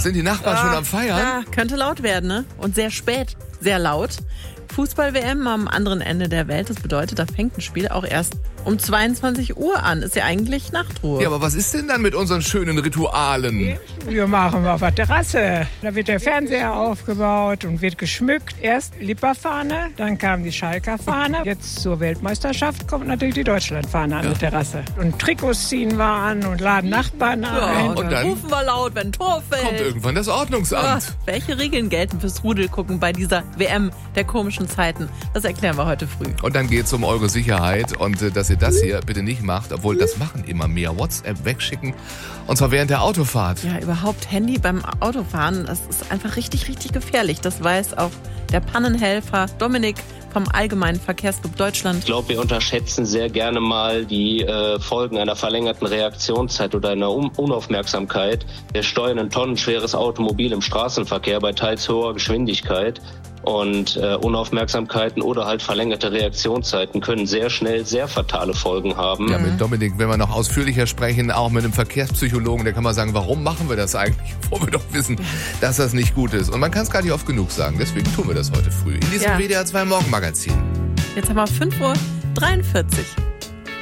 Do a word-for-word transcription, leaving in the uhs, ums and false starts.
Sind die Nachbarn ah, schon am Feiern? Ja, könnte laut werden, ne? Und sehr spät, sehr laut. Fußball-W M am anderen Ende der Welt. Das bedeutet, da fängt ein Spiel auch erst um zweiundzwanzig Uhr an. Ist ja eigentlich Nachtruhe. Ja, aber was ist denn dann mit unseren schönen Ritualen? Wir machen auf der Terrasse. Da wird der Fernseher aufgebaut und wird geschmückt. Erst Lipperfahne, dann kam die Schalker Fahne. Jetzt zur Weltmeisterschaft kommt natürlich die Deutschlandfahne an ja. die Terrasse. Und Trikots ziehen wir an und laden Nachbarn ja, ein. Und dann rufen wir laut, wenn ein Tor fällt. Kommt irgendwann das Ordnungsamt. Ja, welche Regeln gelten fürs Rudelgucken bei dieser W M der komischen Zeiten? Das erklären wir heute früh. Und dann geht es um eure Sicherheit und äh, dass ihr das hier bitte nicht macht, obwohl das machen immer mehr. WhatsApp wegschicken und zwar während der Autofahrt. Ja, überhaupt Handy beim Autofahren, das ist einfach richtig, richtig gefährlich. Das weiß auch der Pannenhelfer Dominik vom Allgemeinen Verkehrsclub Deutschland. Ich glaube, wir unterschätzen sehr gerne mal die äh, Folgen einer verlängerten Reaktionszeit oder einer Un- Unaufmerksamkeit. Wir steuern ein tonnenschweres Automobil im Straßenverkehr bei teils hoher Geschwindigkeit. Und äh, Unaufmerksamkeiten oder halt verlängerte Reaktionszeiten können sehr schnell sehr fatale Folgen haben. Ja, mit Dominik, wenn wir noch ausführlicher sprechen, auch mit einem Verkehrspsychologen, der kann man sagen, warum machen wir das eigentlich, wo wir doch wissen, dass das nicht gut ist. Und man kann es gar nicht oft genug sagen, deswegen tun wir das heute früh in diesem ja. W D R zwei Morgenmagazin. Jetzt haben wir fünf Uhr dreiundvierzig.